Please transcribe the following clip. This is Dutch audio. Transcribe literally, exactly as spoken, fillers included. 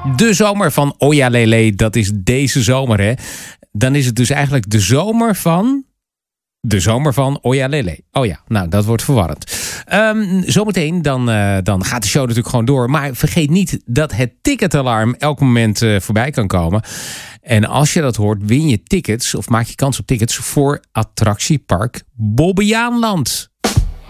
De zomer van Oja Lele, dat is deze zomer, hè. Dan is het dus eigenlijk de zomer van... De zomer van Oja Lele. Oh ja, nou, dat wordt verwarrend. Um, zometeen, dan, uh, dan gaat de show natuurlijk gewoon door. Maar vergeet niet dat het ticketalarm elk moment uh, voorbij kan komen. En als je dat hoort, win je tickets... of maak je kans op tickets voor attractiepark Bobbejaanland.